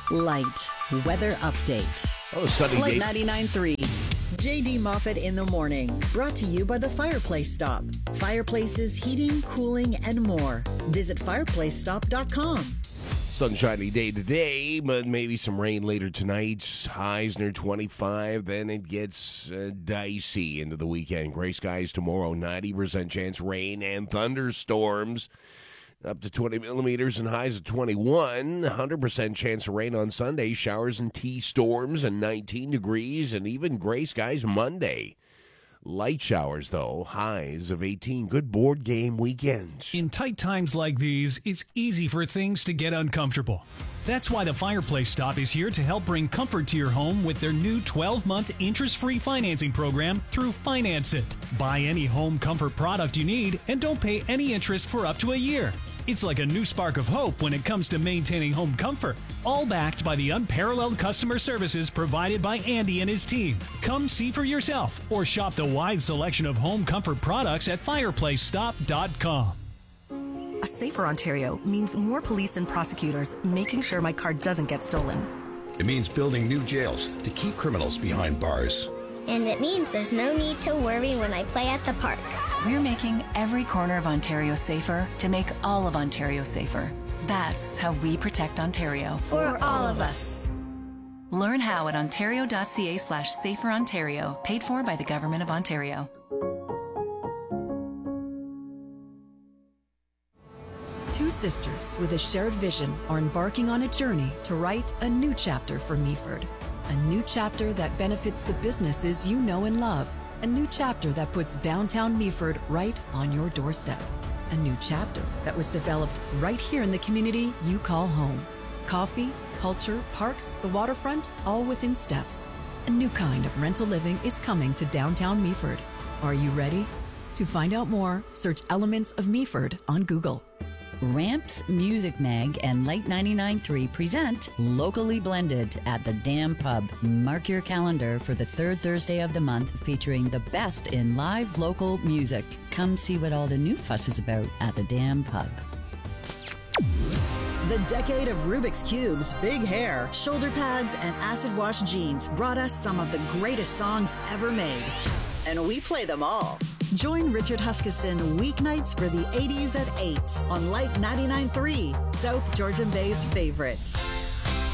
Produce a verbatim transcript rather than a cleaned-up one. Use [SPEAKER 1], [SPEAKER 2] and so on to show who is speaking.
[SPEAKER 1] Light weather update.
[SPEAKER 2] Oh, sunny
[SPEAKER 1] Light
[SPEAKER 2] day.
[SPEAKER 1] ninety-nine point three. J D Moffat in the morning. Brought to you by the Fireplace Stop. Fireplaces, heating, cooling, and more. Visit fireplace stop dot com.
[SPEAKER 2] Sunshiny day today, but maybe some rain later tonight. Highs near twenty-five. Then it gets uh, dicey into the weekend. Gray skies tomorrow. ninety percent chance rain and thunderstorms. Up to twenty millimeters and highs of twenty-one. one hundred percent chance of rain on Sunday. Showers and T-storms and nineteen degrees and even gray skies Monday. Light showers, though. Highs of eighteen. Good board game weekend.
[SPEAKER 3] In tight times like these, it's easy for things to get uncomfortable. That's why the Fireplace Stop is here to help bring comfort to your home with their new twelve-month interest-free financing program through Finance It. Buy any home comfort product you need and don't pay any interest for up to a year. It's like a new spark of hope when it comes to maintaining home comfort, all backed by the unparalleled customer services provided by Andy and his team. Come see for yourself or shop the wide selection of home comfort products at fireplace stop dot com.
[SPEAKER 4] A safer Ontario means more police and prosecutors making sure my car doesn't get stolen.
[SPEAKER 5] It means building new jails to keep criminals behind bars.
[SPEAKER 6] And it means there's no need to worry when I play at the park.
[SPEAKER 7] We're making every corner of Ontario safer to make all of Ontario safer. That's how we protect Ontario.
[SPEAKER 6] For all of us.
[SPEAKER 7] Learn how at ontario.ca slash safer Ontario, paid for by the Government of Ontario.
[SPEAKER 8] Two sisters with a shared vision are embarking on a journey to write a new chapter for Meaford. A new chapter that benefits the businesses you know and love. A new chapter that puts downtown Meaford right on your doorstep. A new chapter that was developed right here in the community you call home. Coffee, culture, parks, the waterfront, all within steps. A new kind of rental living is coming to downtown Meaford. Are you ready? To find out more, search Elements of Meaford on Google.
[SPEAKER 9] Ramps Music Mag and Light ninety-nine point three present Locally Blended at the Dam Pub. Mark your calendar for the third Thursday of the month, featuring the best in live local music. Come see what all the new fuss is about at the Dam Pub.
[SPEAKER 1] The decade of Rubik's Cubes, big hair, shoulder pads, and acid wash jeans brought us some of the greatest songs ever made. And we play them all. Join Richard Huskisson weeknights for the eighties at eight on Light ninety-nine point three, South Georgian Bay's favorites.